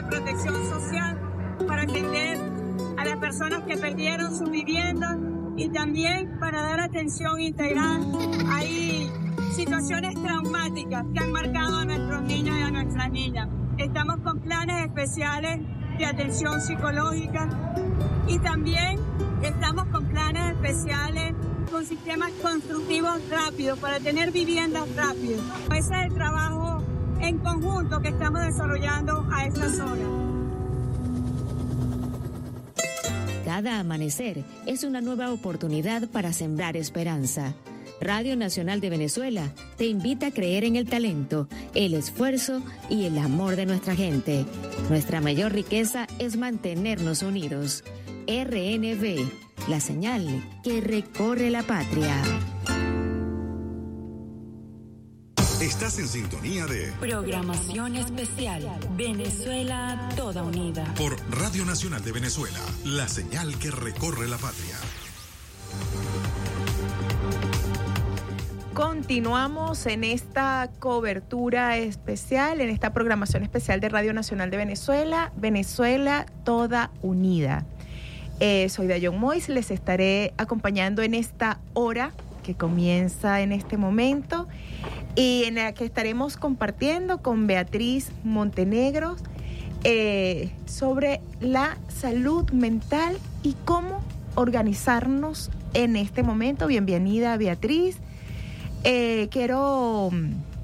protección social para atender a las personas que perdieron sus viviendas y también para dar atención integral. Hay situaciones traumáticas que han marcado a nuestros niños y a nuestras niñas. Estamos con planes especiales de atención psicológica y también estamos con planes especiales con sistemas constructivos rápidos para tener viviendas rápidas. Ese es el trabajo en conjunto que estamos desarrollando a esta zona. Cada amanecer es una nueva oportunidad para sembrar esperanza. Radio Nacional de Venezuela te invita a creer en el talento, el esfuerzo y el amor de nuestra gente. Nuestra mayor riqueza es mantenernos unidos. RNV, la señal que recorre la patria. Estás en sintonía de Programación Especial Venezuela Toda Unida por Radio Nacional de Venezuela, la señal que recorre la patria. Continuamos en esta cobertura especial, en esta programación especial de Radio Nacional de Venezuela, Venezuela Toda Unida. Soy Dayon Mois, les estaré acompañando en esta hora que comienza en este momento y en la que estaremos compartiendo con Beatriz Montenegro sobre la salud mental y cómo organizarnos en este momento. Bienvenida, Beatriz. Quiero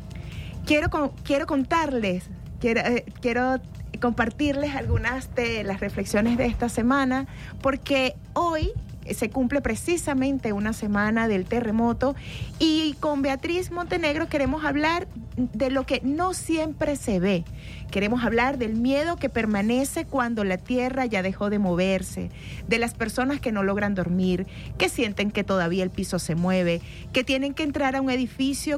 compartirles algunas de las reflexiones de esta semana, porque hoy se cumple precisamente una semana del terremoto y con Beatriz Montenegro queremos hablar de lo que no siempre se ve. Queremos hablar del miedo que permanece cuando la tierra ya dejó de moverse, de las personas que no logran dormir, que sienten que todavía el piso se mueve, que tienen que entrar a un edificio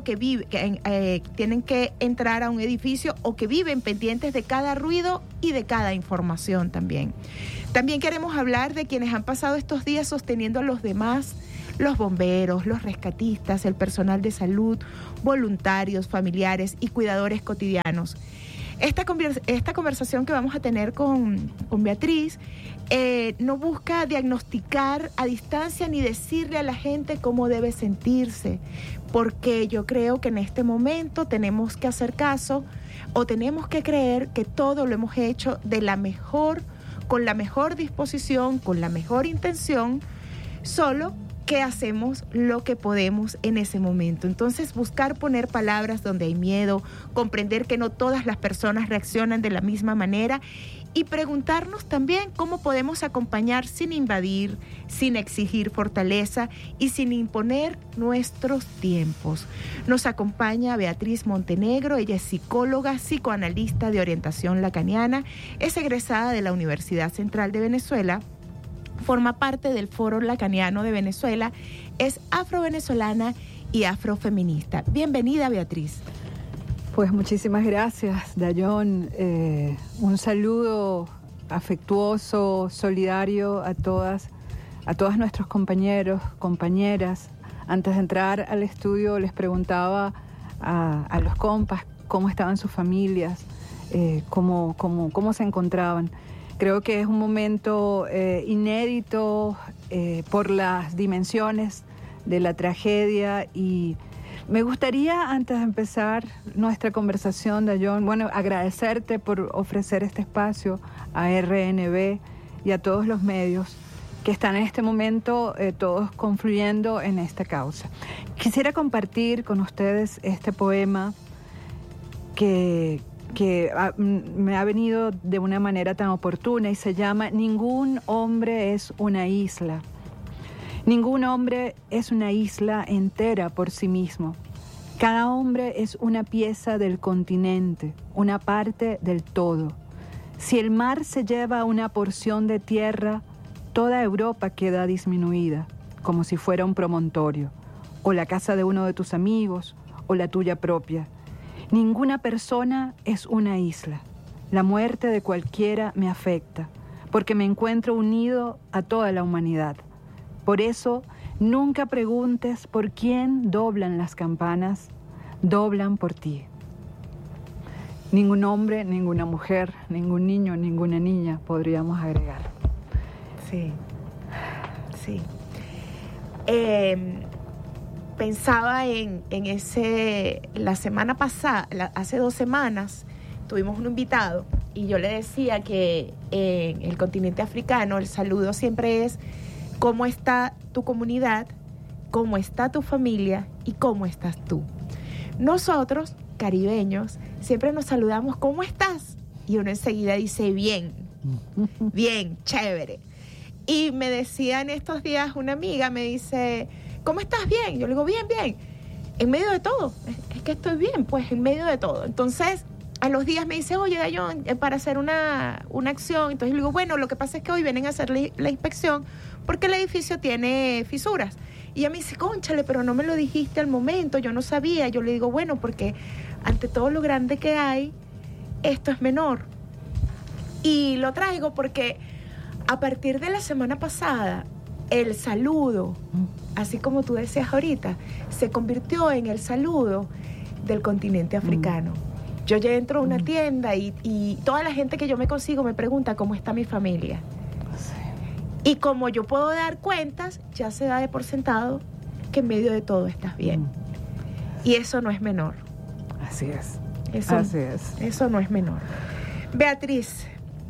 o que viven pendientes de cada ruido y de cada información también. También queremos hablar de quienes han pasado estos días sosteniendo a los demás, los bomberos, los rescatistas, el personal de salud, voluntarios, familiares y cuidadores cotidianos. Esta conversación que vamos a tener con Beatriz no busca diagnosticar a distancia ni decirle a la gente cómo debe sentirse, porque yo creo que en este momento tenemos que hacer caso o tenemos que creer que todo lo hemos hecho con la mejor disposición, con la mejor intención, solo que hacemos lo que podemos en ese momento. Entonces, buscar poner palabras donde hay miedo, comprender que no todas las personas reaccionan de la misma manera y preguntarnos también cómo podemos acompañar sin invadir, sin exigir fortaleza y sin imponer nuestros tiempos. Nos acompaña Beatriz Montenegro, ella es psicóloga, psicoanalista de orientación lacaniana, es egresada de la Universidad Central de Venezuela, forma parte del Foro Lacaniano de Venezuela, es afrovenezolana y afrofeminista. Bienvenida, Beatriz. Pues muchísimas gracias, Dayon. Un saludo afectuoso, solidario a todas nuestros compañeros, compañeras. Antes de entrar al estudio les preguntaba a los compas cómo estaban sus familias, cómo se encontraban. Creo que es un momento inédito por las dimensiones de la tragedia y me gustaría, antes de empezar nuestra conversación, Dayon, agradecerte por ofrecer este espacio a RNV y a todos los medios que están en este momento todos confluyendo en esta causa. Quisiera compartir con ustedes este poema que me ha venido de una manera tan oportuna y se llama Ningún hombre es una isla. Ningún hombre es una isla entera por sí mismo. Cada hombre es una pieza del continente, una parte del todo. Si el mar se lleva una porción de tierra, toda Europa queda disminuida, como si fuera un promontorio, o la casa de uno de tus amigos, o la tuya propia. Ninguna persona es una isla. La muerte de cualquiera me afecta, porque me encuentro unido a toda la humanidad. Por eso, nunca preguntes por quién doblan las campanas, doblan por ti. Ningún hombre, ninguna mujer, ningún niño, ninguna niña, podríamos agregar. Sí, sí. Pensaba en la semana pasada, hace 2 semanas, tuvimos un invitado y yo le decía que en el continente africano el saludo siempre es ¿cómo está tu comunidad? ¿Cómo está tu familia? ¿Y cómo estás tú? Nosotros, caribeños, siempre nos saludamos ¿cómo estás? Y uno enseguida dice bien, bien, chévere. Y me decía en estos días una amiga, me dice, ¿cómo estás? Bien. Yo le digo, bien, bien. En medio de todo. Es que estoy bien, pues, en medio de todo. Entonces, a los días me dice, oye, Dayón, para hacer una acción. Entonces le digo, bueno, lo que pasa es que hoy vienen a hacer la inspección porque el edificio tiene fisuras. Y ella me dice, cónchale, pero no me lo dijiste al momento, yo no sabía. Yo le digo, bueno, porque ante todo lo grande que hay, esto es menor. Y lo traigo porque a partir de la semana pasada, el saludo, así como tú decías ahorita, se convirtió en el saludo del continente africano. Yo ya entro a una tienda y toda la gente que yo me consigo me pregunta cómo está mi familia. Sí. Y como yo puedo dar cuentas, ya se da de por sentado que en medio de todo estás bien. Y eso no es menor. Así es. Así es. Eso no es menor. Beatriz,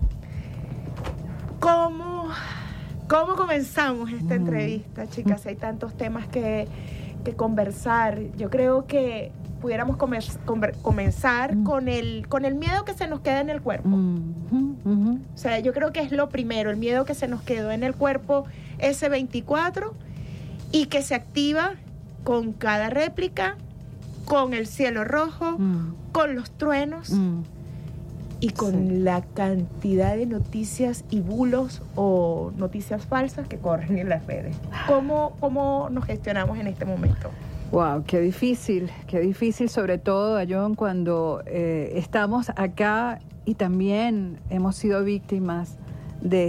¿cómo comenzamos esta entrevista, chicas? Hay tantos temas que conversar. Yo creo que pudiéramos comenzar con el miedo que se nos queda en el cuerpo. O sea, yo creo que es lo primero, el miedo que se nos quedó en el cuerpo ese 24 y que se activa con cada réplica, con el cielo rojo, con los truenos y con la cantidad de noticias y bulos o noticias falsas que corren en las redes. ¿Cómo nos gestionamos en este momento? Wow, qué difícil, sobre todo, Dayón, cuando estamos acá y también hemos sido víctimas de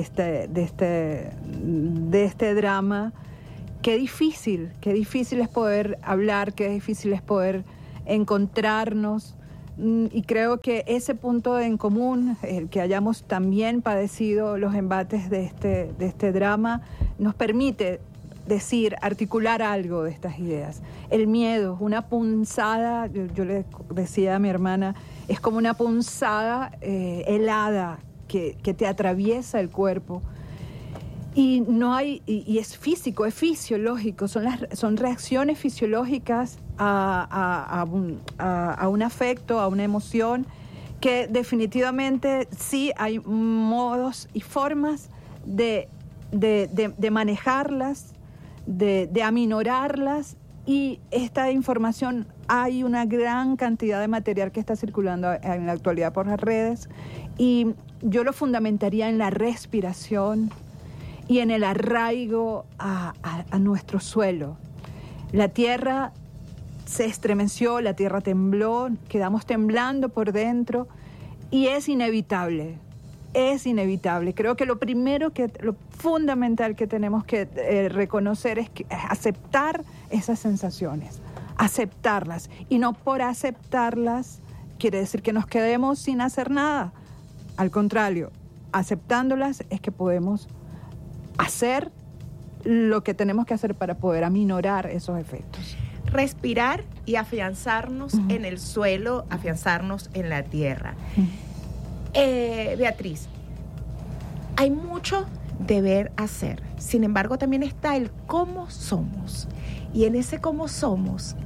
este drama. Qué difícil es poder hablar, qué difícil es poder encontrarnos. Y creo que ese punto en común, el que hayamos también padecido los embates de este drama, nos permite articular algo de estas ideas. El miedo, una punzada, yo le decía a mi hermana, es como una punzada helada que te atraviesa el cuerpo. Y no hay, y es físico, es fisiológico, son reacciones fisiológicas a un afecto, a una emoción, que definitivamente sí hay modos y formas de manejarlas, de aminorarlas, y esta información, hay una gran cantidad de material que está circulando en la actualidad por las redes, y yo lo fundamentaría en la respiración y en el arraigo a nuestro suelo. La tierra se estremeció, la tierra tembló, quedamos temblando por dentro, y es inevitable. Creo que lo fundamental que tenemos que reconocer es aceptar esas sensaciones, aceptarlas. Y no por aceptarlas quiere decir que nos quedemos sin hacer nada. Al contrario, aceptándolas es que podemos hacer lo que tenemos que hacer para poder aminorar esos efectos. Respirar y afianzarnos en el suelo, afianzarnos en la tierra. Beatriz, hay mucho deber hacer. Sin embargo, también está el cómo somos. Y en ese cómo somos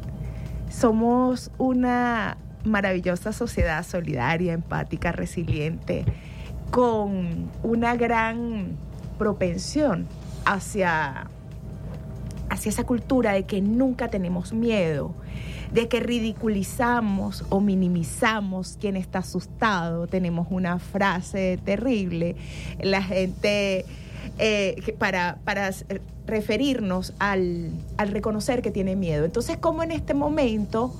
una maravillosa sociedad solidaria, empática, resiliente, con una gran propensión hacia esa cultura de que nunca tenemos miedo, de que ridiculizamos o minimizamos quien está asustado. Tenemos una frase terrible, la gente para referirnos al reconocer que tiene miedo. Entonces, como en este momento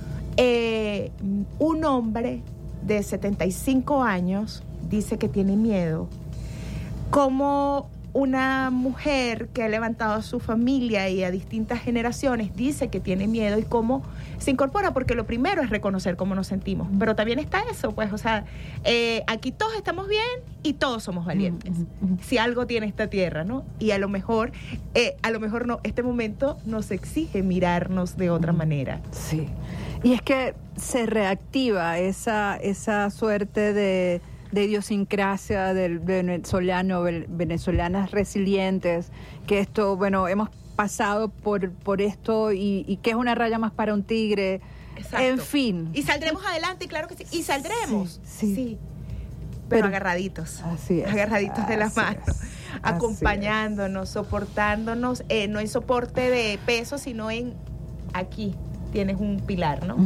un hombre de 75 años dice que tiene miedo, como una mujer que ha levantado a su familia y a distintas generaciones dice que tiene miedo y cómo se incorpora, porque lo primero es reconocer cómo nos sentimos, pero también está eso, pues, o sea, aquí todos estamos bien y todos somos valientes, si algo tiene esta tierra, ¿no? Y a lo mejor no, este momento nos exige mirarnos de otra manera. Sí, y es que se reactiva esa suerte de idiosincrasia del venezolano, venezolanas resilientes, que esto, bueno, hemos pasado por esto y que es una raya más para un tigre. Exacto. En fin. Y saldremos adelante, claro que sí, y saldremos. Sí. Pero agarraditos. Así es. Agarraditos de las manos, acompañándonos, soportándonos, no en soporte de peso, sino en aquí tienes un pilar, ¿no?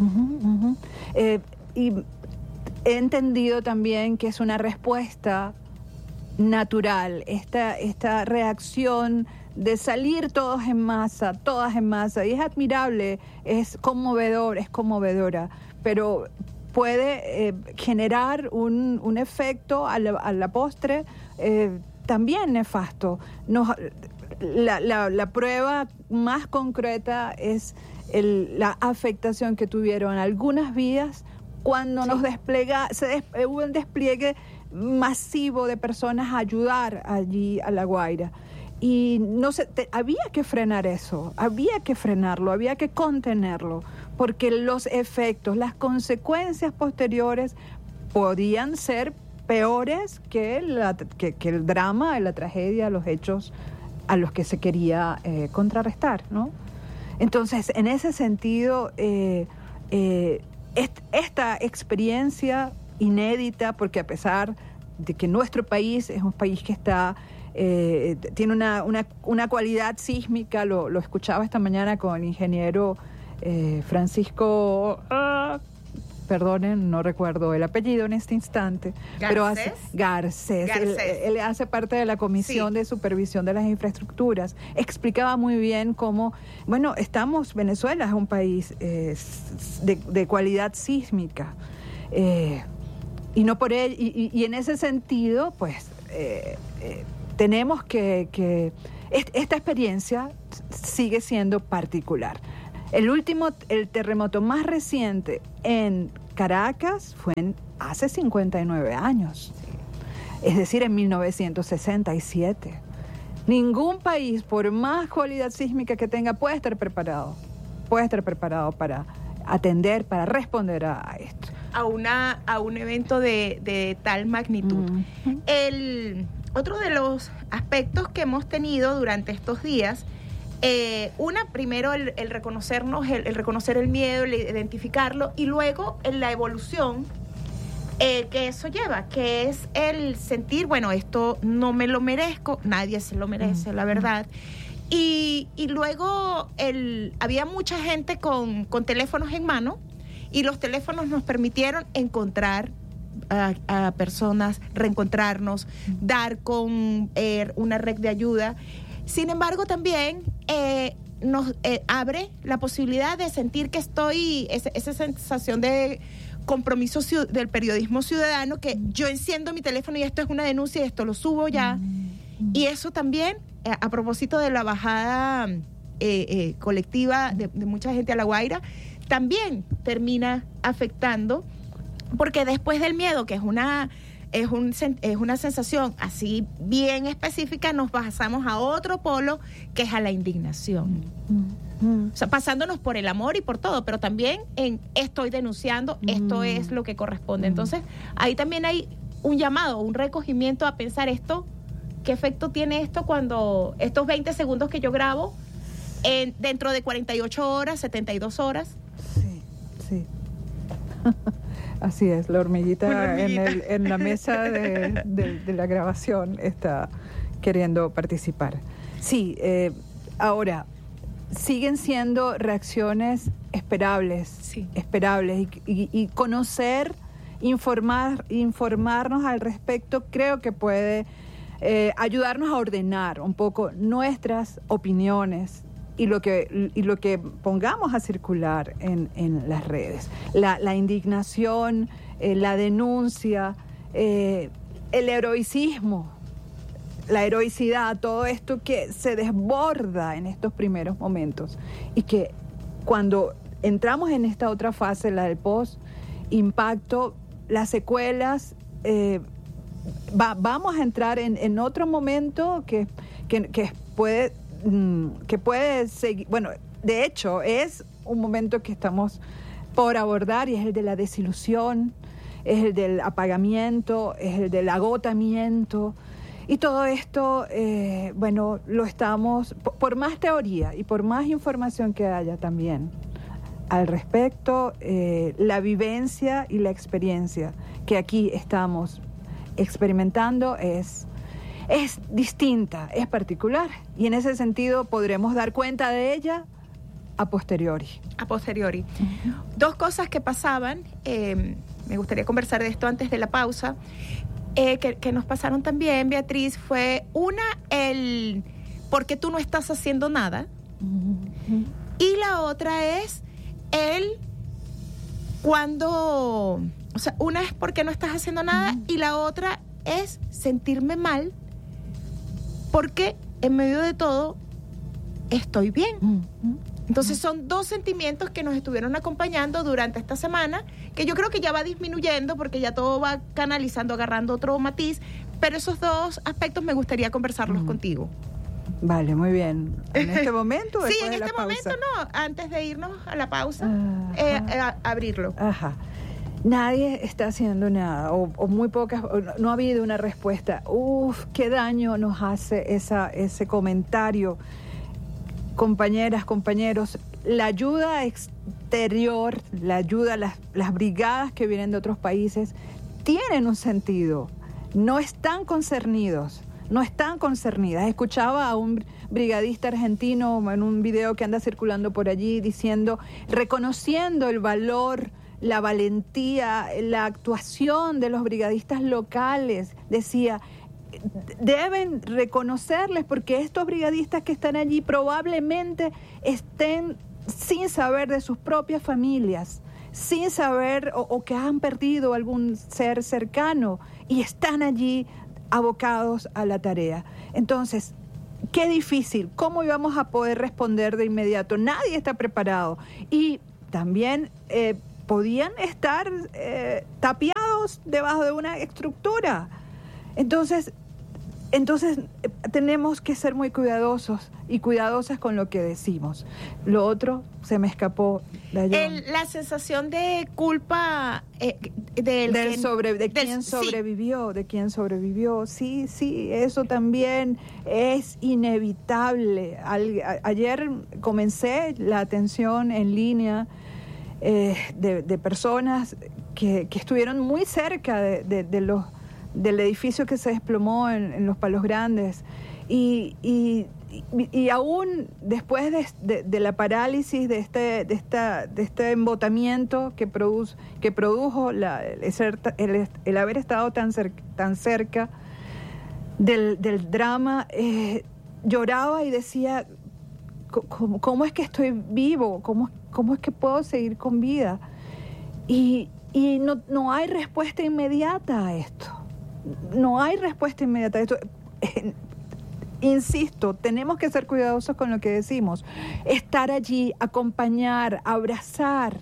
Y he entendido también que es una respuesta natural, esta reacción de salir todas en masa, y es admirable, es conmovedora, pero puede generar un efecto a la postre también nefasto. La prueba más concreta es la afectación que tuvieron algunas vías cuando hubo un despliegue masivo de personas a ayudar allí a La Guaira. Y había que frenar eso, había que frenarlo, había que contenerlo, porque los efectos, las consecuencias posteriores podían ser peores que el drama, la tragedia, los hechos a los que se quería contrarrestar, ¿no? Entonces, en ese sentido, esta experiencia inédita, porque a pesar de que nuestro país es un país que tiene una cualidad sísmica, lo escuchaba esta mañana con el ingeniero Francisco, perdonen, no recuerdo el apellido en este instante, pero Garcés. Él hace parte de la Comisión de Supervisión de las Infraestructuras. Explicaba muy bien cómo, bueno, Venezuela es un país de cualidad sísmica, y no por ello, y en ese sentido, pues, tenemos que esta experiencia sigue siendo particular. El terremoto más reciente en Caracas fue hace 59 años, es decir, en 1967. Ningún país, por más cualidad sísmica que tenga, puede estar preparado para atender, para responder a esto. A un evento de tal magnitud. Otro de los aspectos que hemos tenido durante estos días, primero el reconocernos, el reconocer el miedo, el identificarlo, y luego la evolución que eso lleva, que es el sentir, bueno, esto no me lo merezco, nadie se lo merece, la verdad. Y luego había mucha gente con teléfonos en mano, y los teléfonos nos permitieron encontrar a personas, reencontrarnos, dar con una red de ayuda. Sin embargo, también nos abre la posibilidad de sentir que esa sensación de compromiso del periodismo ciudadano, que yo enciendo mi teléfono y esto es una denuncia y esto lo subo ya. Y eso también, a propósito de la bajada colectiva de mucha gente a La Guaira, también termina afectando, porque después del miedo, que es una sensación así bien específica, nos pasamos a otro polo, que es a la indignación. O sea, pasándonos por el amor y por todo, pero también estoy denunciando, esto es lo que corresponde. Entonces, ahí también hay un llamado, un recogimiento a pensar qué efecto tiene esto cuando estos 20 segundos que yo grabo, dentro de 48 horas, 72 horas. Sí. Así es, la hormiguita en la mesa de la grabación está queriendo participar. Sí, ahora, siguen siendo reacciones esperables y conocer, informarnos al respecto, creo que puede ayudarnos a ordenar un poco nuestras opiniones y lo que pongamos a circular en las redes. La indignación, la denuncia, el heroicismo, la heroicidad, todo esto que se desborda en estos primeros momentos y que cuando entramos en esta otra fase, la del post-impacto, las secuelas, vamos a entrar en otro momento que puede seguir. Bueno, de hecho, es un momento que estamos por abordar y es el de la desilusión, es el del apagamiento, es el del agotamiento. Y todo esto, lo estamos, por más teoría y por más información que haya también al respecto, la vivencia y la experiencia que aquí estamos experimentando es distinta, es particular. Y en ese sentido podremos dar cuenta de ella a posteriori. A posteriori. Uh-huh. Dos cosas que pasaban, me gustaría conversar de esto antes de la pausa, que nos pasaron también, Beatriz, fue una, el ¿por qué tú no estás haciendo nada? Uh-huh. Y la otra es el cuando, o sea, una es porque no estás haciendo nada, uh-huh, y la otra es sentirme mal porque en medio de todo estoy bien. Uh-huh. Entonces son dos sentimientos que nos estuvieron acompañando durante esta semana, que yo creo que ya va disminuyendo porque ya todo va canalizando, agarrando otro matiz, pero esos dos aspectos me gustaría conversarlos contigo. Vale, muy bien. ¿En este momento? Sí, en este momento no, antes de irnos a la pausa, abrirlo. Ajá. Nadie está haciendo nada, o muy pocas, no ha habido una respuesta. Qué daño nos hace ese comentario. Compañeras, compañeros, la ayuda exterior, la ayuda, las brigadas que vienen de otros países, tienen un sentido, no están concernidas. Escuchaba a un brigadista argentino en un video que anda circulando por allí diciendo, reconociendo el valor, la valentía, la actuación de los brigadistas locales, decía, deben reconocerles porque estos brigadistas que están allí probablemente estén sin saber de sus propias familias, sin saber o que han perdido algún ser cercano y están allí abocados a la tarea. Entonces, qué difícil, ¿cómo íbamos a poder responder de inmediato? Nadie está preparado. Y también podían estar tapiados debajo de una estructura. Entonces tenemos que ser muy cuidadosos y cuidadosas con lo que decimos. Lo otro se me escapó. La sensación de culpa de quien sobrevivió. Sí, eso también es inevitable. Ayer comencé la atención en línea de personas que estuvieron muy cerca del edificio que se desplomó en Los Palos Grandes y aún después de la parálisis de este embotamiento que produjo el haber estado tan cerca del drama, lloraba y decía, ¿cómo es que estoy vivo? ¿Cómo es que puedo seguir con vida? Y no hay respuesta inmediata a esto. No hay respuesta inmediata a esto. Insisto, tenemos que ser cuidadosos con lo que decimos. Estar allí, acompañar, abrazar,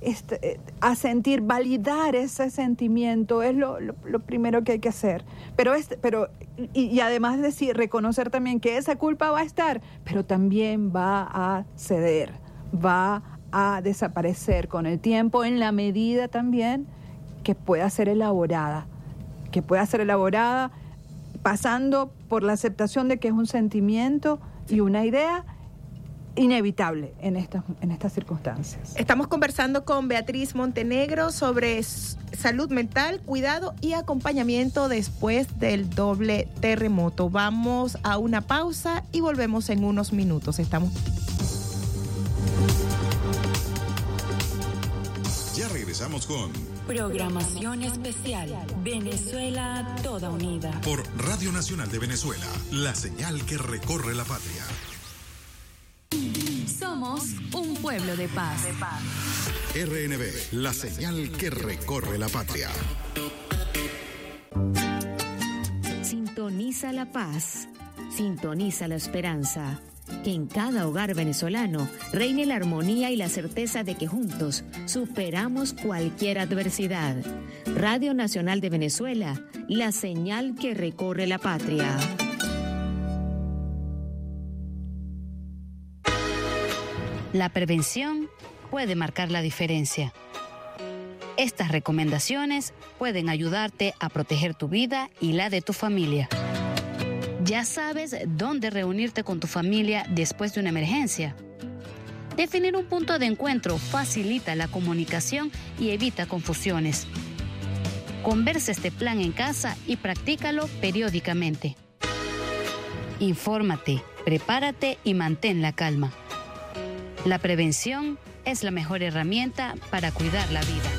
a sentir, validar ese sentimiento es lo primero que hay que hacer. Pero además decir, reconocer también que esa culpa va a estar, pero también va a ceder, va a desaparecer con el tiempo en la medida también que pueda ser elaborada. Pasando por la aceptación de que es un sentimiento y una idea inevitable en estas circunstancias. Estamos conversando con Beatriz Montenegro sobre salud mental, cuidado y acompañamiento después del doble terremoto. Vamos a una pausa y volvemos en unos minutos. Ya regresamos con Programación Especial Venezuela Toda Unida por Radio Nacional de Venezuela, la señal que recorre la patria. Somos un pueblo de paz. RNB, la señal que recorre la patria. Sintoniza la paz, sintoniza la esperanza. Que en cada hogar venezolano reine la armonía y la certeza de que juntos superamos cualquier adversidad. Radio Nacional de Venezuela, la señal que recorre la patria. La prevención puede marcar la diferencia. Estas recomendaciones pueden ayudarte a proteger tu vida y la de tu familia. ¿Ya sabes dónde reunirte con tu familia después de una emergencia? Definir un punto de encuentro facilita la comunicación y evita confusiones. Conversa este plan en casa y practícalo periódicamente. Infórmate, prepárate y mantén la calma. La prevención es la mejor herramienta para cuidar la vida.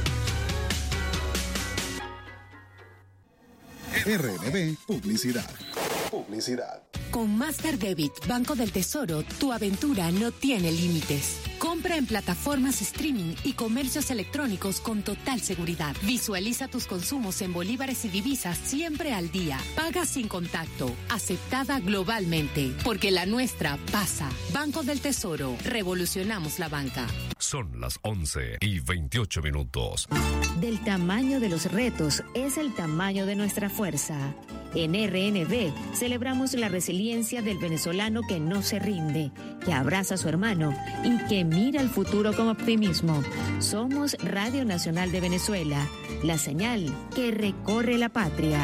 RNB Publicidad. Con Master Debit Banco del Tesoro, tu aventura no tiene límites. Compra en plataformas streaming y comercios electrónicos con total seguridad. Visualiza tus consumos en bolívares y divisas siempre al día. Paga sin contacto. Aceptada globalmente. Porque la nuestra pasa. Banco del Tesoro. Revolucionamos la banca. Son las 11:28. Del tamaño de los retos es el tamaño de nuestra fuerza. En RNB celebramos la resiliencia del venezolano que no se rinde, que abraza a su hermano y que mira el futuro con optimismo. Somos Radio Nacional de Venezuela, la señal que recorre la patria.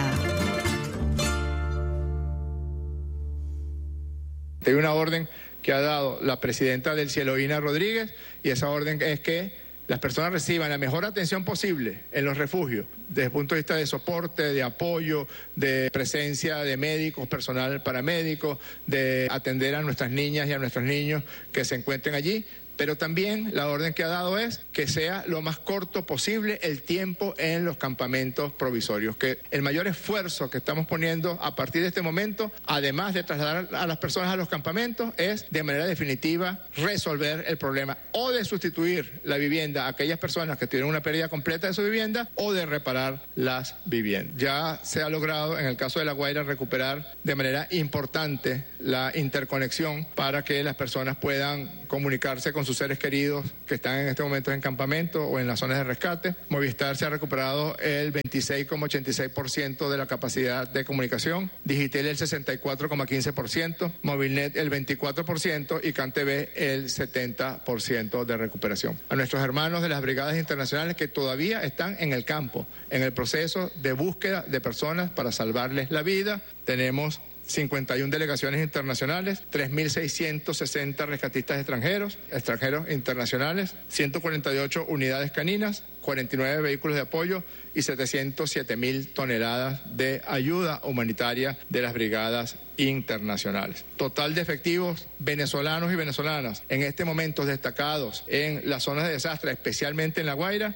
Hay una orden que ha dado la presidenta del Cielo, Ina Rodríguez, y esa orden es que las personas reciban la mejor atención posible en los refugios, desde el punto de vista de soporte, de apoyo, de presencia de médicos, personal paramédico, de atender a nuestras niñas y a nuestros niños que se encuentren allí. Pero también la orden que ha dado es que sea lo más corto posible el tiempo en los campamentos provisorios, que el mayor esfuerzo que estamos poniendo a partir de este momento, además de trasladar a las personas a los campamentos, es de manera definitiva resolver el problema o de sustituir la vivienda a aquellas personas que tienen una pérdida completa de su vivienda o de reparar las viviendas. Ya se ha logrado en el caso de La Guaira recuperar de manera importante la interconexión para que las personas puedan comunicarse con sus seres queridos que están en este momento en campamento o en las zonas de rescate. Movistar se ha recuperado el 26,86% de la capacidad de comunicación, Digitel el 64,15%, Movilnet el 24% y CanTV el 70% de recuperación. A nuestros hermanos de las brigadas internacionales que todavía están en el campo, en el proceso de búsqueda de personas para salvarles la vida, tenemos 51 delegaciones internacionales, 3.660 rescatistas extranjeros internacionales, 148 unidades caninas, 49 vehículos de apoyo y 707.000 toneladas de ayuda humanitaria de las brigadas internacionales. Total de efectivos venezolanos y venezolanas en este momento destacados en las zonas de desastre, especialmente en La Guaira,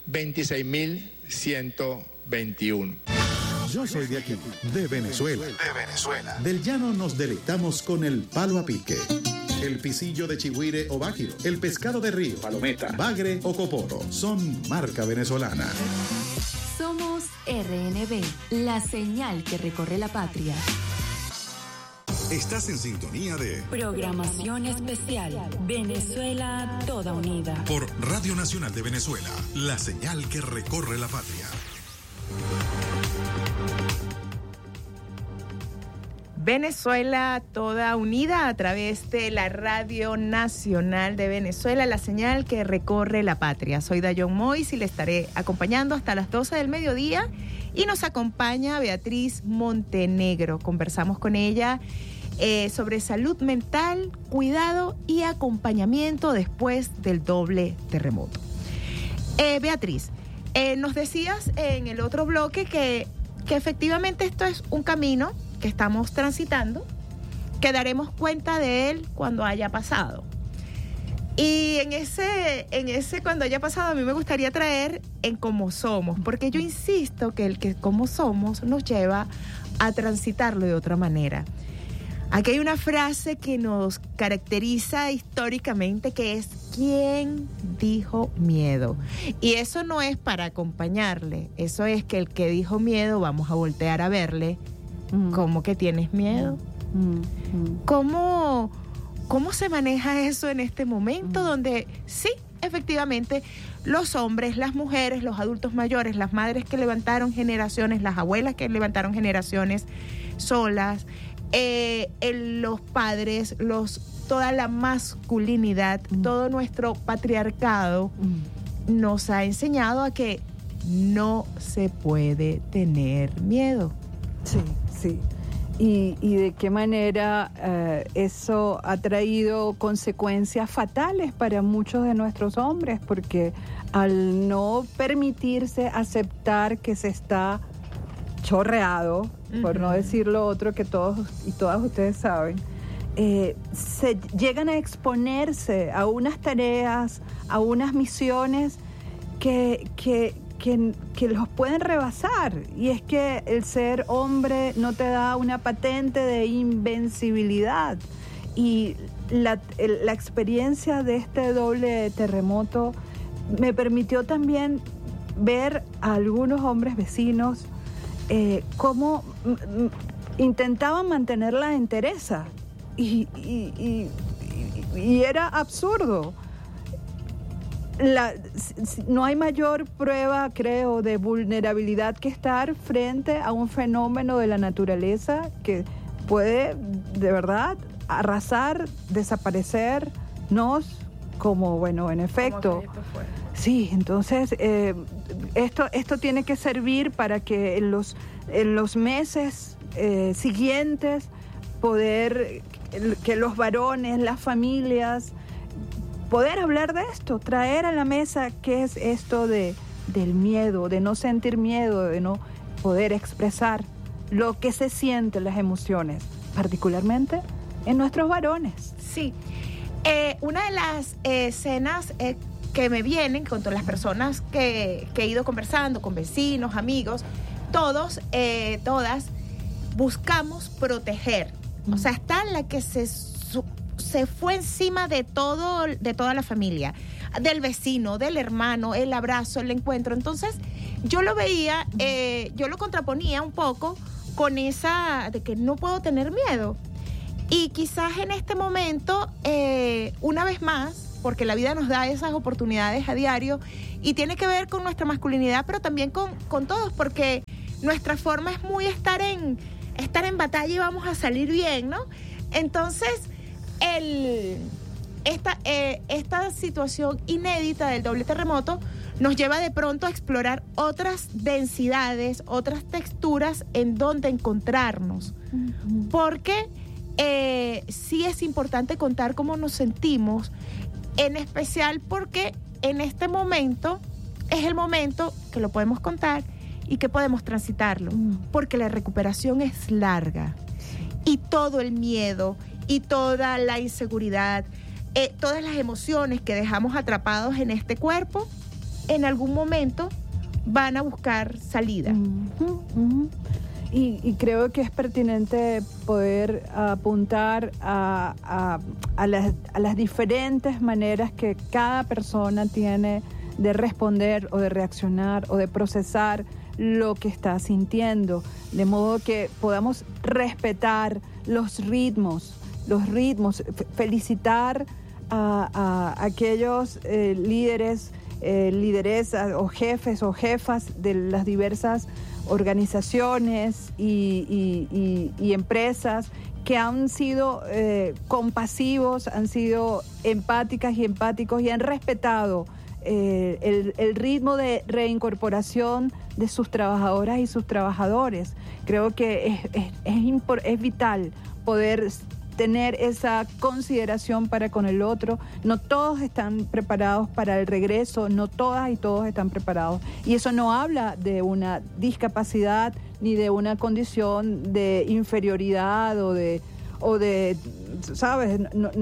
26.121. Yo soy de aquí, de Venezuela. Del llano nos deleitamos con el palo a pique, el pisillo de chigüire o báquiro, el pescado de río, palometa, bagre o coporo. Son marca venezolana. Somos RNB, la señal que recorre la patria. Estás en sintonía de Programación especial. Venezuela toda unida. por Radio Nacional de Venezuela, la señal que recorre la patria. Venezuela toda unida a través de la Radio Nacional de Venezuela, la señal que recorre la patria. Soy Dayon Mois y le estaré acompañando hasta las 12 del mediodía y nos acompaña Beatriz Montenegro. Conversamos con ella sobre salud mental, cuidado y acompañamiento después del doble terremoto. Beatriz, nos decías en el otro bloque que efectivamente esto es un camino que estamos transitando, que daremos cuenta de él cuando haya pasado. Y en ese cuando haya pasado, a mí me gustaría traer en cómo somos, porque yo insisto que el que cómo somos nos lleva a transitarlo de otra manera. Aquí hay una frase que nos caracteriza históricamente, que es ¿quién dijo miedo? Y eso no es para acompañarle, eso es que el que dijo miedo vamos a voltear a verle ¿Cómo que tienes miedo? ¿Cómo se maneja eso en este momento donde sí, efectivamente, los hombres, las mujeres, los adultos mayores, las madres que levantaron generaciones, las abuelas que levantaron generaciones solas, los padres, toda la masculinidad, todo nuestro patriarcado nos ha enseñado a que no se puede tener miedo? Sí, sí. Y de qué manera eso ha traído consecuencias fatales para muchos de nuestros hombres, porque al no permitirse aceptar que se está chorreado, por no decir lo otro que todos y todas ustedes saben, se llegan a exponerse a unas tareas, a unas misiones que los pueden rebasar. Y es que el ser hombre no te da una patente de invencibilidad. Y la experiencia de este doble terremoto me permitió también ver a algunos hombres vecinos cómo intentaban mantener la entereza. Y era absurdo. No hay mayor prueba, creo, de vulnerabilidad que estar frente a un fenómeno de la naturaleza que puede, de verdad, arrasar, desaparecernos, como, bueno, en efecto. Sí, entonces, esto tiene que servir para que en los meses siguientes poder, que los varones, las familias, poder hablar de esto, traer a la mesa qué es esto del miedo, de no sentir miedo, de no poder expresar lo que se siente, las emociones, particularmente en nuestros varones. Sí. Una de las escenas que me vienen con todas las personas que he ido conversando, con vecinos, amigos, todas buscamos proteger. O sea, está la que se fue encima de toda la familia, del vecino, del hermano, el abrazo, el encuentro. Entonces, yo lo veía, yo lo contraponía un poco con esa de que no puedo tener miedo. Y quizás en este momento, una vez más, porque la vida nos da esas oportunidades a diario y tiene que ver con nuestra masculinidad, pero también con todos, porque nuestra forma es muy estar en batalla y vamos a salir bien, ¿no? Entonces, esta situación inédita del doble terremoto nos lleva de pronto a explorar otras densidades, otras texturas en donde encontrarnos. Porque sí es importante contar cómo nos sentimos, en especial porque en este momento es el momento que lo podemos contar y que podemos transitarlo, porque la recuperación es larga y todo el miedo y toda la inseguridad, todas las emociones que dejamos atrapados en este cuerpo, en algún momento van a buscar salida. Y creo que es pertinente poder apuntar a las diferentes maneras que cada persona tiene de responder o de reaccionar o de procesar lo que está sintiendo, de modo que podamos respetar los ritmos, felicitar a aquellos líderes, lideresas o jefes o jefas de las diversas organizaciones y empresas que han sido compasivos, han sido empáticas y empáticos y han respetado el ritmo de reincorporación de sus trabajadoras y sus trabajadores. Creo que es vital poder tener esa consideración para con el otro. No todos están preparados para el regreso, no todas y todos están preparados. Y eso no habla de una discapacidad ni de una condición de inferioridad o de ¿sabes?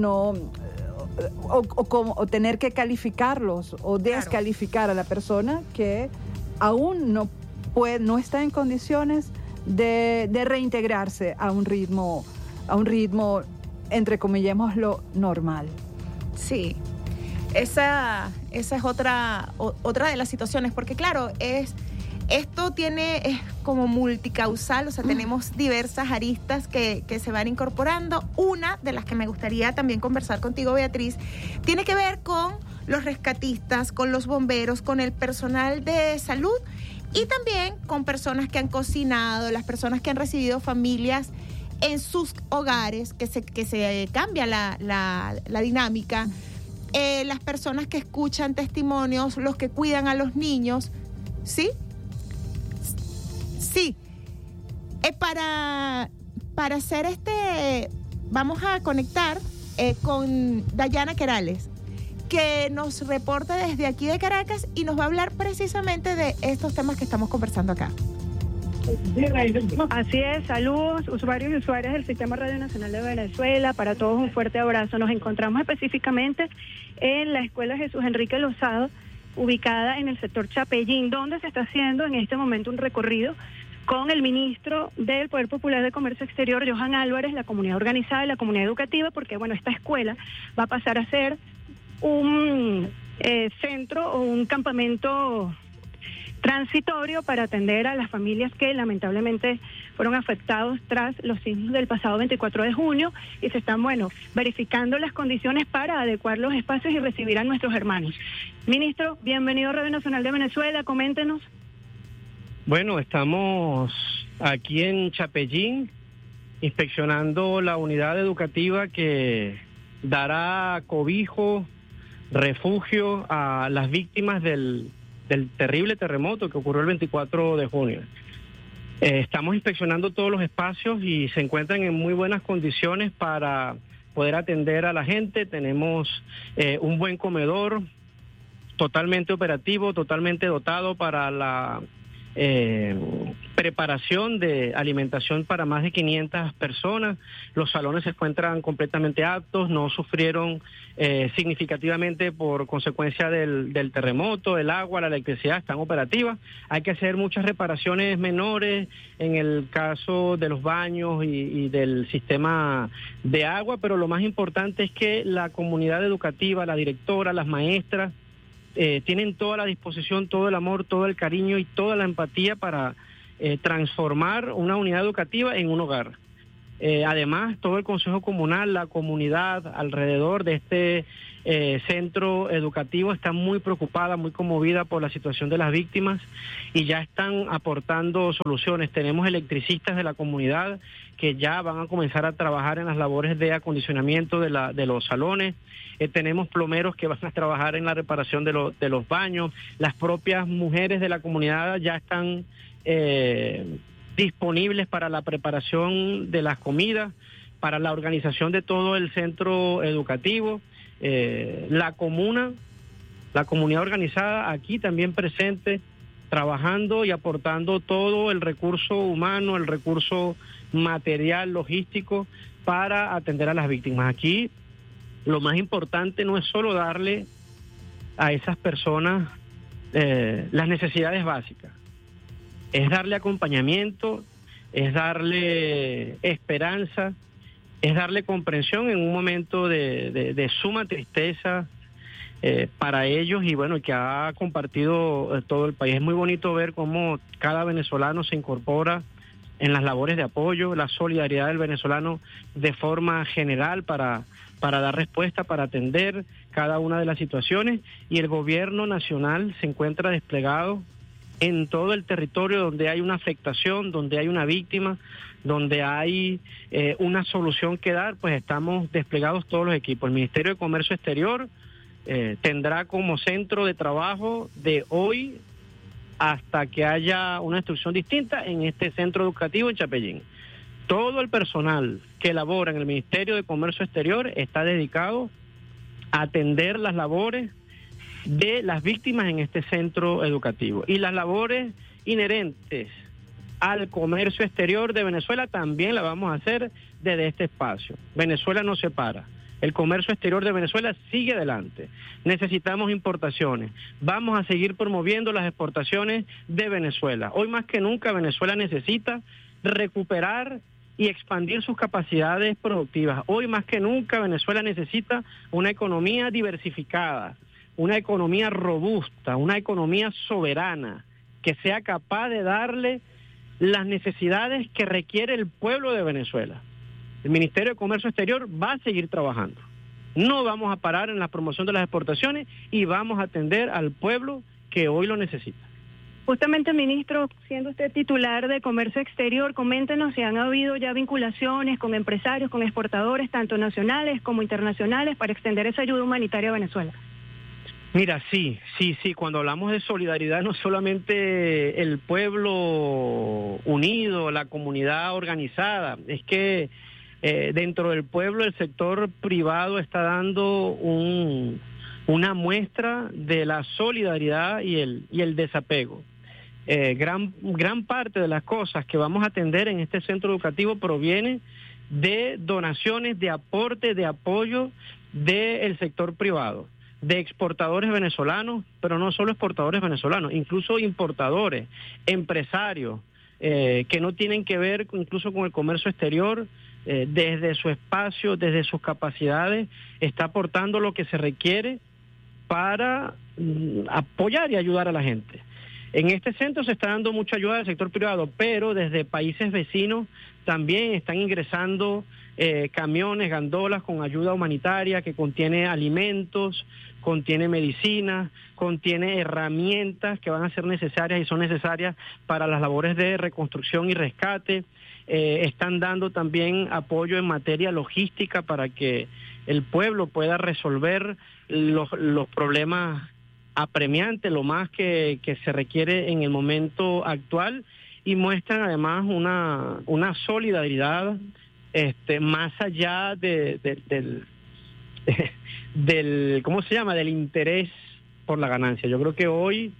O tener que calificarlos o descalificar a la persona que aún no está en condiciones de reintegrarse a un ritmo, entrecomillémoslo, normal. Sí, esa es otra de las situaciones, porque claro, es Esto es como multicausal, o sea, tenemos diversas aristas que se van incorporando. Una de las que me gustaría también conversar contigo, Beatriz, tiene que ver con los rescatistas, con los bomberos, con el personal de salud y también con personas que han cocinado, las personas que han recibido familias en sus hogares, que se cambia la dinámica, las personas que escuchan testimonios, los que cuidan a los niños, ¿sí? Sí. Para hacer vamos a conectar con Dayana Querales, que nos reporta desde aquí de Caracas y nos va a hablar precisamente de estos temas que estamos conversando acá. Así es, saludos usuarios y usuarias del Sistema Radio Nacional de Venezuela, para todos un fuerte abrazo. Nos encontramos específicamente en la Escuela Jesús Enrique Lozado, ubicada en el sector Chapellín, donde se está haciendo en este momento un recorrido con el ministro del Poder Popular de Comercio Exterior, Johan Álvarez, la comunidad organizada y la comunidad educativa, porque bueno, esta escuela va a pasar a ser un centro o un campamento transitorio para atender a las familias que lamentablemente fueron afectados tras los sismos del pasado 24 de junio y se están, verificando las condiciones para adecuar los espacios y recibir a nuestros hermanos. Ministro, bienvenido a Radio Nacional de Venezuela, coméntenos. Bueno, estamos aquí en Chapellín inspeccionando la unidad educativa que dará cobijo, refugio a las víctimas del terrible terremoto que ocurrió el 24 de junio. Estamos inspeccionando todos los espacios y se encuentran en muy buenas condiciones para poder atender a la gente. Tenemos un buen comedor totalmente operativo, totalmente dotado para la preparación de alimentación para más de 500 personas. Los salones se encuentran completamente aptos, no sufrieron significativamente por consecuencia del terremoto, el agua, la electricidad están operativas. Hay que hacer muchas reparaciones menores en el caso de los baños y del sistema de agua, pero lo más importante es que la comunidad educativa, la directora, las maestras, tienen toda la disposición, todo el amor, todo el cariño y toda la empatía para transformar una unidad educativa en un hogar. Además, todo el Consejo Comunal, la comunidad alrededor de este centro educativo está muy preocupada, muy conmovida por la situación de las víctimas y ya están aportando soluciones. Tenemos electricistas de la comunidad que ya van a comenzar a trabajar en las labores de acondicionamiento de los salones. Tenemos plomeros que van a trabajar en la reparación de los baños. Las propias mujeres de la comunidad ya están disponibles para la preparación de las comidas, para la organización de todo el centro educativo. La comunidad organizada aquí también presente, trabajando y aportando todo el recurso humano, el recurso material, logístico, para atender a las víctimas. Aquí lo más importante no es solo darle a esas personas las necesidades básicas, es darle acompañamiento, es darle esperanza, es darle comprensión en un momento de suma tristeza para ellos y que ha compartido todo el país. Es muy bonito ver cómo cada venezolano se incorpora en las labores de apoyo, la solidaridad del venezolano de forma general para dar respuesta, para atender cada una de las situaciones, y el gobierno nacional se encuentra desplegado en todo el territorio donde hay una afectación, donde hay una víctima, donde hay una solución que dar, pues estamos desplegados todos los equipos. El Ministerio de Comercio Exterior tendrá como centro de trabajo de hoy hasta que haya una instrucción distinta en este centro educativo en Chapellín. Todo el personal que labora en el Ministerio de Comercio Exterior está dedicado a atender las labores de las víctimas en este centro educativo. Y las labores inherentes al comercio exterior de Venezuela también las vamos a hacer desde este espacio. Venezuela no se para. El comercio exterior de Venezuela sigue adelante. Necesitamos importaciones. Vamos a seguir promoviendo las exportaciones de Venezuela. Hoy más que nunca Venezuela necesita recuperar y expandir sus capacidades productivas. Hoy más que nunca Venezuela necesita una economía diversificada, una economía robusta, una economía soberana, que sea capaz de darle las necesidades que requiere el pueblo de Venezuela. El Ministerio de Comercio Exterior va a seguir trabajando. No vamos a parar en la promoción de las exportaciones y vamos a atender al pueblo que hoy lo necesita. Justamente, ministro, siendo usted titular de Comercio Exterior, coméntenos si han habido ya vinculaciones con empresarios, con exportadores, tanto nacionales como internacionales, para extender esa ayuda humanitaria a Venezuela. Mira, sí, cuando hablamos de solidaridad, no solamente el pueblo unido, la comunidad organizada, es que dentro del pueblo el sector privado está dando una muestra de la solidaridad y el desapego. Gran parte de las cosas que vamos a atender en este centro educativo proviene de donaciones, de aporte, de apoyo del sector privado, de exportadores venezolanos, pero no solo exportadores venezolanos, incluso importadores, empresarios, que no tienen que ver incluso con el comercio exterior, desde su espacio, desde sus capacidades, está aportando lo que se requiere para apoyar y ayudar a la gente. En este centro se está dando mucha ayuda del sector privado, pero desde países vecinos también están ingresando camiones, gandolas con ayuda humanitaria que contiene alimentos, contiene medicinas, contiene herramientas que van a ser necesarias y son necesarias para las labores de reconstrucción y rescate. Están dando también apoyo en materia logística para que el pueblo pueda resolver los problemas apremiantes, lo más que se requiere en el momento actual, y muestran además una solidaridad más allá del ¿cómo se llama?, del interés por la ganancia. Yo creo que hoy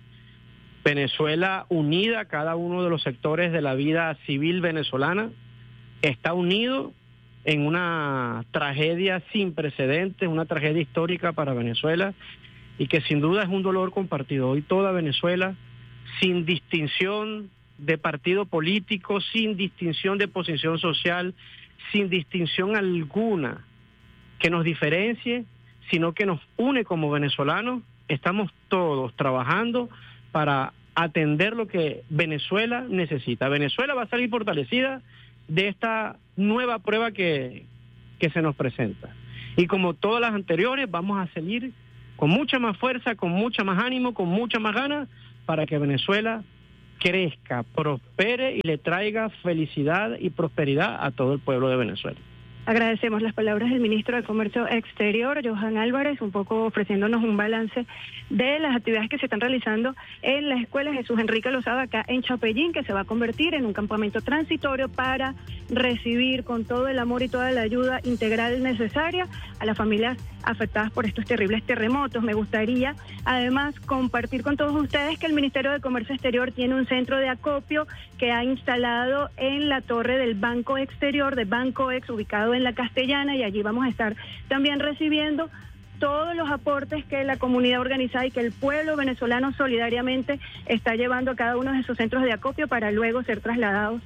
Venezuela unida, cada uno de los sectores de la vida civil venezolana está unido en una tragedia sin precedentes, una tragedia histórica para Venezuela, y que sin duda es un dolor compartido. Hoy toda Venezuela, sin distinción de partido político, sin distinción de posición social, sin distinción alguna que nos diferencie, sino que nos une como venezolanos, estamos todos trabajando para atender lo que Venezuela necesita. Venezuela va a salir fortalecida de esta nueva prueba que se nos presenta. Y como todas las anteriores, vamos a seguir con mucha más fuerza, con mucha más ánimo, con mucha más ganas, para que Venezuela crezca, prospere y le traiga felicidad y prosperidad a todo el pueblo de Venezuela. Agradecemos las palabras del ministro de Comercio Exterior, Johan Álvarez, un poco ofreciéndonos un balance de las actividades que se están realizando en la Escuela Jesús Enrique Lozada, acá en Chapellín, que se va a convertir en un campamento transitorio para recibir con todo el amor y toda la ayuda integral necesaria a las familias afectadas por estos terribles terremotos. Me gustaría además compartir con todos ustedes que el Ministerio de Comercio Exterior tiene un centro de acopio que ha instalado en la torre del Banco Exterior, de Bancoex, ubicado en La Castellana, y allí vamos a estar también recibiendo todos los aportes que la comunidad organizada y que el pueblo venezolano solidariamente está llevando a cada uno de sus centros de acopio para luego ser trasladados,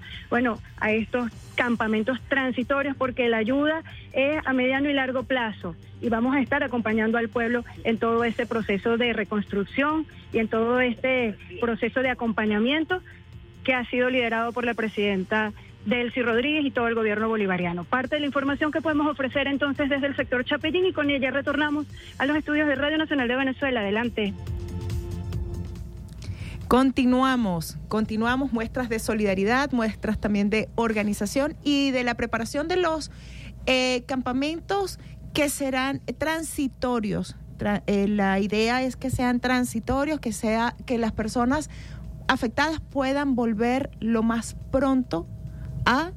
a estos campamentos transitorios, porque la ayuda es a mediano y largo plazo y vamos a estar acompañando al pueblo en todo este proceso de reconstrucción y en todo este proceso de acompañamiento que ha sido liderado por la presidenta Delcy Rodríguez y todo el gobierno bolivariano. Parte de la información que podemos ofrecer entonces desde el sector Chapellín, y con ella retornamos a los estudios de Radio Nacional de Venezuela. Adelante. Continuamos muestras de solidaridad, muestras también de organización y de la preparación de los campamentos que serán transitorios. La idea es que sean transitorios, que las personas afectadas puedan volver lo más pronto a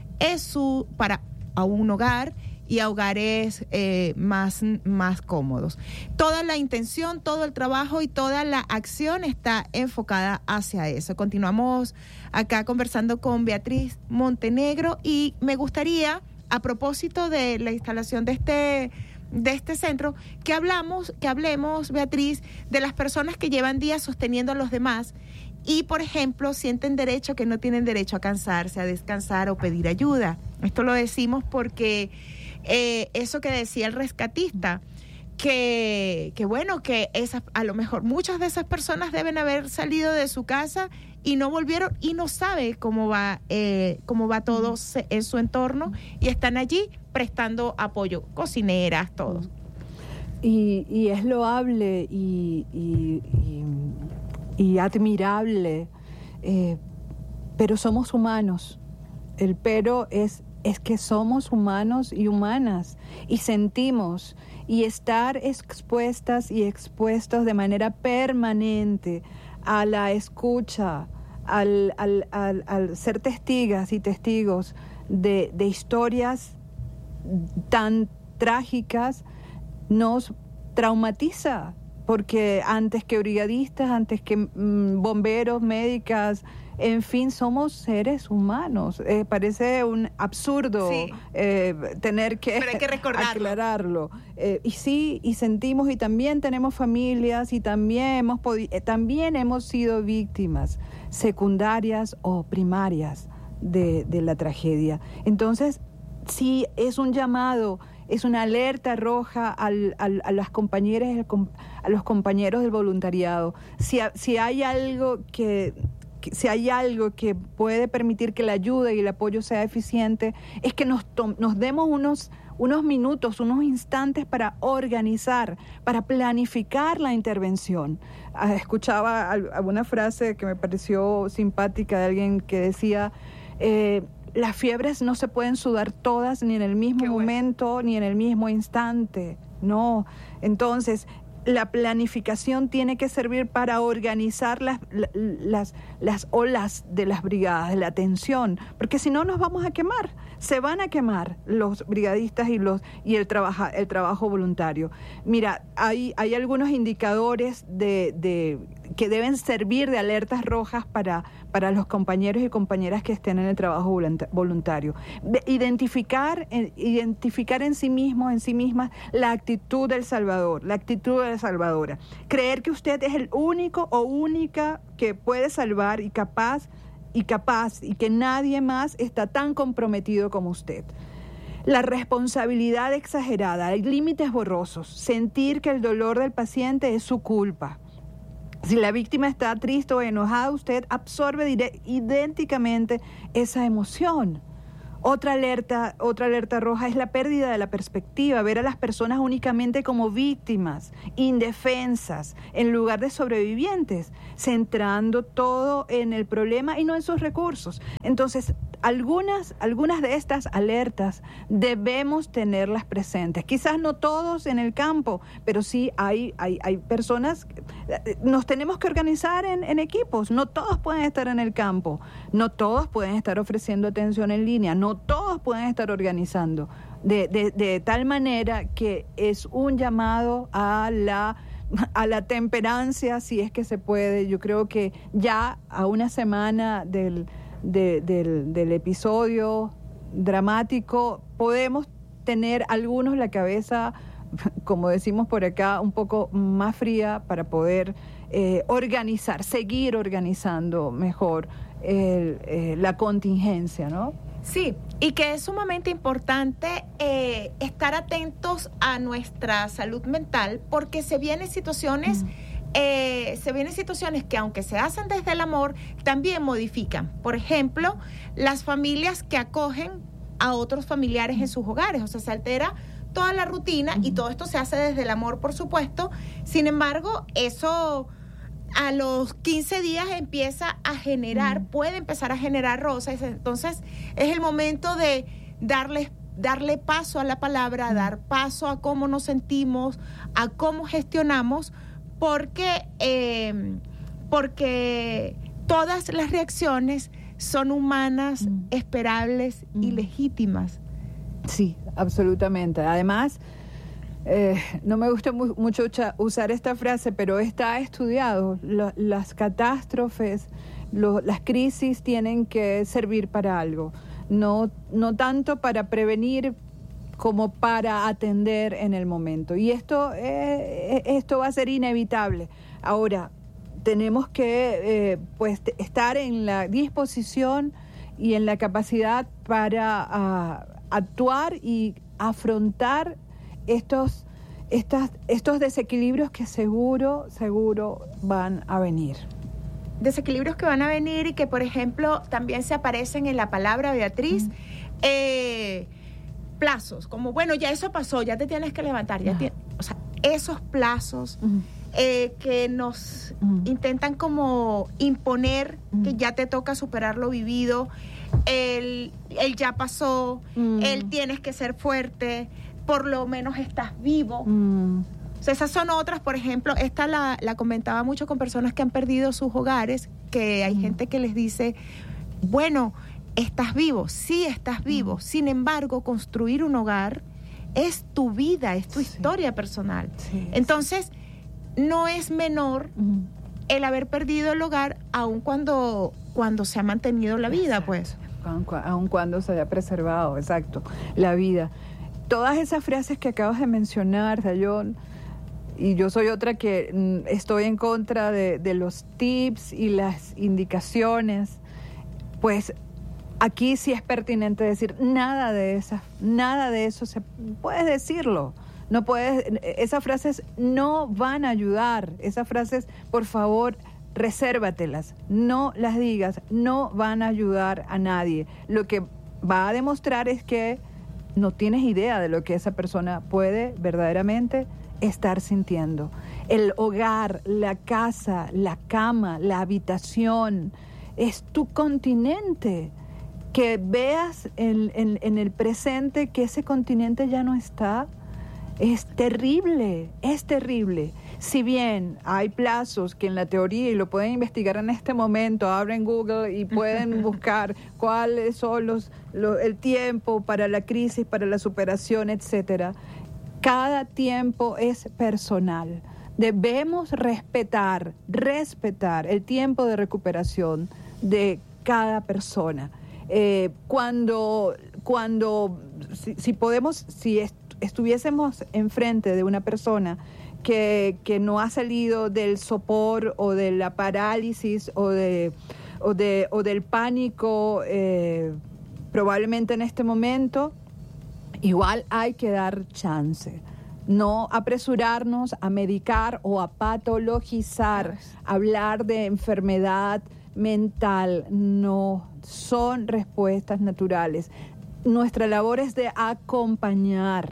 un hogar y a hogares más cómodos. Toda la intención, todo el trabajo y toda la acción está enfocada hacia eso. Continuamos acá conversando con Beatriz Montenegro, y me gustaría, a propósito de la instalación de este centro, que hablemos, Beatriz, de las personas que llevan días sosteniendo a los demás y, por ejemplo, sienten derecho que no tienen derecho a cansarse, a descansar o pedir ayuda. Esto lo decimos porque eso que decía el rescatista, que bueno, que a lo mejor muchas de esas personas deben haber salido de su casa y no volvieron y no sabe cómo va todo en su entorno y están allí prestando apoyo, cocineras, todos. Y es loable y admirable, pero somos humanos. El pero es que somos humanos y humanas y sentimos, y estar expuestas y expuestos de manera permanente a la escucha, al ser testigas y testigos de historias tan trágicas, nos traumatiza, porque antes que brigadistas, antes que bomberos, médicas, en fin, somos seres humanos. Parece un absurdo tener que, pero hay que aclararlo. Y sentimos, y también tenemos familias, y también hemos sido víctimas secundarias o primarias de la tragedia. Entonces, sí, es un llamado, es una alerta roja a las compañeras, a los compañeros del voluntariado. Si hay algo que puede permitir que la ayuda y el apoyo sea eficiente, es que nos demos unos minutos, unos instantes para organizar, para planificar la intervención. Escuchaba alguna frase que me pareció simpática de alguien que decía, las fiebres no se pueden sudar todas ni en el mismo momento ni en el mismo instante, no. Entonces, la planificación tiene que servir para organizar las olas de las brigadas, de la atención, porque si no nos vamos a quemar, se van a quemar los brigadistas y el trabajo voluntario. Mira, hay algunos indicadores que deben servir de alertas rojas para los compañeros y compañeras que estén en el trabajo voluntario. Identificar en sí mismos, en sí mismas, la actitud del Salvador, la actitud de la salvadora. Creer que usted es el único o única que puede salvar y capaz, y que nadie más está tan comprometido como usted. La responsabilidad exagerada, hay límites borrosos, sentir que el dolor del paciente es su culpa. Si la víctima está triste o enojada, usted absorbe idénticamente esa emoción. Otra alerta roja es la pérdida de la perspectiva, ver a las personas únicamente como víctimas, indefensas, en lugar de sobrevivientes, centrando todo en el problema y no en sus recursos. Entonces, algunas de estas alertas debemos tenerlas presentes. Quizás no todos en el campo, pero sí hay personas. Nos tenemos que organizar en equipos. No todos pueden estar en el campo, no todos pueden estar ofreciendo atención en línea, no todos pueden estar organizando. De tal manera que es un llamado a la temperancia, si es que se puede. Yo creo que ya a una semana del episodio dramático podemos tener algunos la cabeza, como decimos por acá, un poco más fría para poder seguir organizando mejor la contingencia, ¿no? Sí, y que es sumamente importante estar atentos a nuestra salud mental, porque se vienen situaciones que, aunque se hacen desde el amor, también modifican. Por ejemplo, las familias que acogen a otros familiares en sus hogares, o sea, se altera toda la rutina y todo esto se hace desde el amor, por supuesto. Sin embargo, eso a los 15 días puede empezar a generar roces. Entonces, es el momento de darle paso a la palabra, dar paso a cómo nos sentimos, a cómo gestionamos, porque todas las reacciones son humanas, esperables y legítimas. Sí, absolutamente. Además, no me gusta mucho usar esta frase, pero está estudiado. Las catástrofes, las crisis tienen que servir para algo. No tanto para prevenir como para atender en el momento. Y esto va a ser inevitable. Ahora, tenemos que estar en la disposición y en la capacidad para actuar y afrontar estos desequilibrios que seguro van a venir. Desequilibrios que van a venir y que, por ejemplo, también se aparecen en la palabra, Beatriz, plazos, como, bueno, ya eso pasó, ya te tienes que levantar, o sea, esos plazos que nos intentan como imponer que ya te toca superar lo vivido, el ya pasó, el tienes que ser fuerte, por lo menos estás vivo. O sea, esas son otras, por ejemplo, esta la comentaba mucho con personas que han perdido sus hogares, que hay gente que les dice, bueno, estás vivo, sí estás vivo, sin embargo, construir un hogar es tu vida, es tu historia personal. Entonces, no es menor el haber perdido el hogar, aun cuando se ha mantenido la vida, pues. Aun cuando se haya preservado, exacto, la vida. Todas esas frases que acabas de mencionar, Dayón, y yo soy otra que estoy en contra de los tips y las indicaciones, pues aquí sí es pertinente decir nada de eso se puedes decirlo. No puedes, esas frases no van a ayudar. Esas frases, por favor, resérvatelas. No las digas, no van a ayudar a nadie. Lo que va a demostrar es que no tienes idea de lo que esa persona puede verdaderamente estar sintiendo. El hogar, la casa, la cama, la habitación, es tu continente. Que veas en el presente que ese continente ya no está, es terrible, es terrible. Si bien hay plazos que en la teoría, y lo pueden investigar en este momento, abren Google y pueden buscar cuáles son el tiempo para la crisis, para la superación, etcétera. Cada tiempo es personal. Debemos respetar el tiempo de recuperación de cada persona. Si estuviésemos enfrente de una persona que no ha salido del sopor o de la parálisis o del pánico, probablemente en este momento, igual hay que dar chance. No apresurarnos a medicar o a patologizar, hablar de enfermedad mental, no son respuestas naturales. Nuestra labor es de acompañar,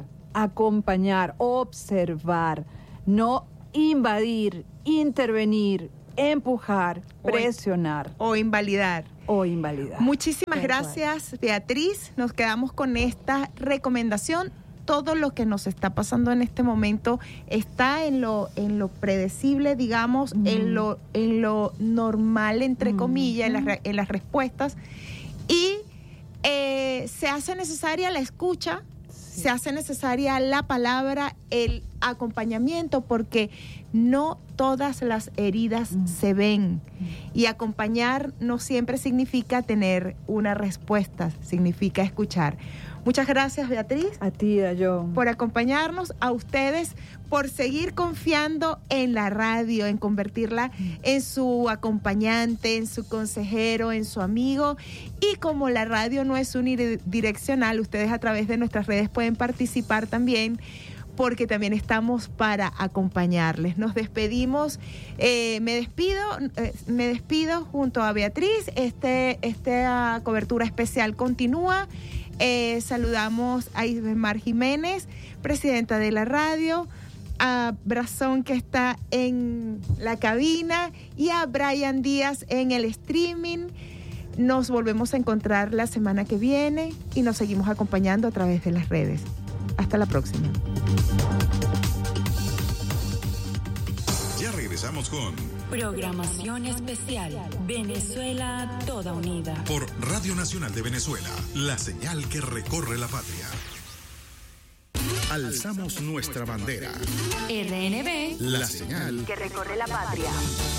observar, no invadir, intervenir, empujar, presionar. O invalidar. Muchísimas gracias, Beatriz. Nos quedamos con esta recomendación. Todo lo que nos está pasando en este momento está en lo predecible, digamos, en lo normal, entre comillas, en las respuestas. Y se hace necesaria la escucha, se hace necesaria la palabra, el acompañamiento, porque no todas las heridas se ven. Y acompañar no siempre significa tener una respuesta, significa escuchar. Muchas gracias, Beatriz. A ti, Dayón. Por acompañarnos, a ustedes, por seguir confiando en la radio, en convertirla en su acompañante, en su consejero, en su amigo. Y como la radio no es unidireccional, ustedes a través de nuestras redes pueden participar también, porque también estamos para acompañarles. Nos despedimos, me despido junto a Beatriz. Esta cobertura especial continúa. Saludamos a Isbemar Jiménez, presidenta de la radio, a Brazón, que está en la cabina, y a Brian Díaz en el streaming. Nos volvemos a encontrar la semana que viene y nos seguimos acompañando a través de las redes. Hasta la próxima. Ya regresamos con programación especial Venezuela Toda Unida por Radio Nacional de Venezuela, la señal que recorre la patria. Alzamos nuestra bandera. RNB, la señal que recorre la patria.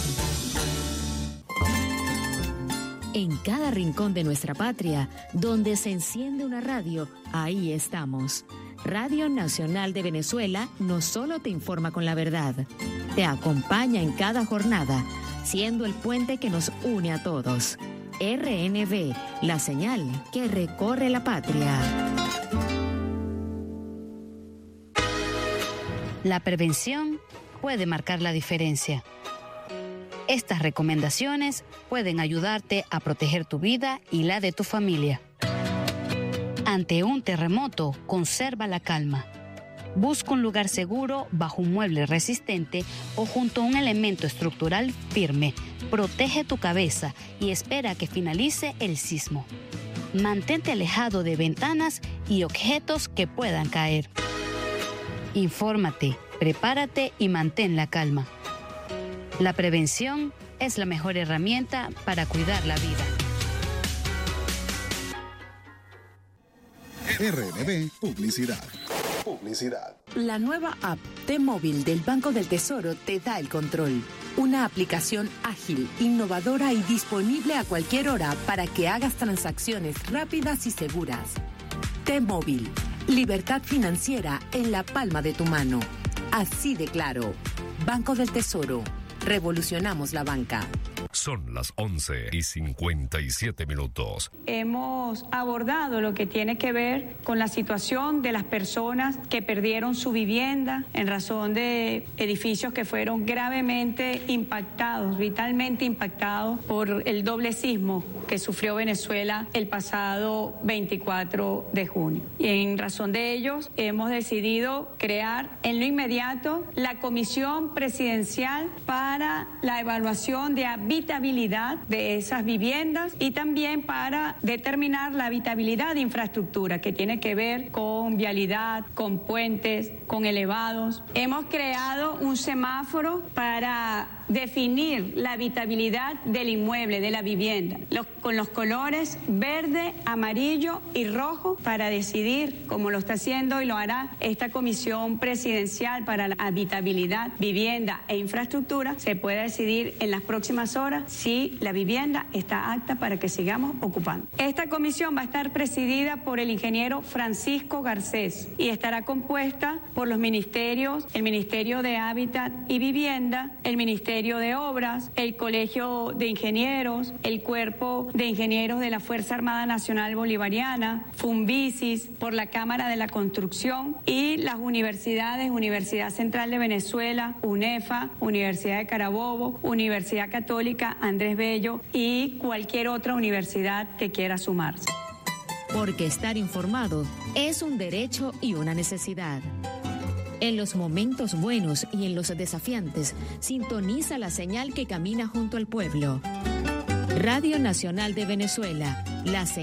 En cada rincón de nuestra patria, donde se enciende una radio, ahí estamos. Radio Nacional de Venezuela no solo te informa con la verdad, te acompaña en cada jornada, siendo el puente que nos une a todos. RNB, la señal que recorre la patria. La prevención puede marcar la diferencia. Estas recomendaciones pueden ayudarte a proteger tu vida y la de tu familia. Ante un terremoto, conserva la calma. Busca un lugar seguro bajo un mueble resistente o junto a un elemento estructural firme. Protege tu cabeza y espera a que finalice el sismo. Mantente alejado de ventanas y objetos que puedan caer. Infórmate, prepárate y mantén la calma. La prevención es la mejor herramienta para cuidar la vida. RNB Publicidad. La nueva app T-Móvil del Banco del Tesoro te da el control. Una aplicación ágil, innovadora y disponible a cualquier hora para que hagas transacciones rápidas y seguras. T-Móvil, libertad financiera en la palma de tu mano. Así de claro. Banco del Tesoro. Revolucionamos la banca. Son las 11:57. Hemos abordado lo que tiene que ver con la situación de las personas que perdieron su vivienda en razón de edificios que fueron gravemente impactados, vitalmente impactados por el doble sismo que sufrió Venezuela el pasado 24 de junio. Y en razón de ellos hemos decidido crear en lo inmediato la Comisión Presidencial para la evaluación de habitabilidad de esas viviendas y también para determinar la habitabilidad de infraestructura que tiene que ver con vialidad, con puentes, con elevados. Hemos creado un semáforo para definir la habitabilidad del inmueble, de la vivienda, con los colores verde, amarillo y rojo para decidir, como lo está haciendo y lo hará esta Comisión Presidencial para la Habitabilidad, Vivienda e Infraestructura, se puede decidir en las próximas horas si la vivienda está apta para que sigamos ocupando. Esta comisión va a estar presidida por el ingeniero Francisco Garcés y estará compuesta por los ministerios, el Ministerio de Hábitat y Vivienda, el Ministerio de Obras, el Colegio de Ingenieros, el Cuerpo de Ingenieros de la Fuerza Armada Nacional Bolivariana, Funvisis, por la Cámara de la Construcción y las universidades, Universidad Central de Venezuela, UNEFA, Universidad de Carabobo, Universidad Católica Andrés Bello y cualquier otra universidad que quiera sumarse. Porque estar informado es un derecho y una necesidad. En los momentos buenos y en los desafiantes, sintoniza la señal que camina junto al pueblo. Radio Nacional de Venezuela, la señal